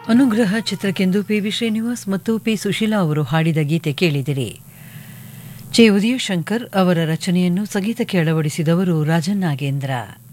ಅನುಗ್ರಹ ಚಿತ್ರಕ್ಕೆಂದು ಪಿ.ವಿ. ಶ್ರೀನಿವಾಸ್ ಮತ್ತು ಪಿ. ಸುಶೀಲಾ ಅವರು ಹಾಡಿದ ಗೀತೆ ಕೇಳಿದಿರಿ. ಚೆ. ಉದಯಶಂಕರ್ ಅವರ ರಚನೆಯನ್ನು ಸಂಗೀತಕ್ಕೆ ಅಳವಡಿಸಿದವರು ರಾಜನ್ ನಾಗೇಂದ್ರ.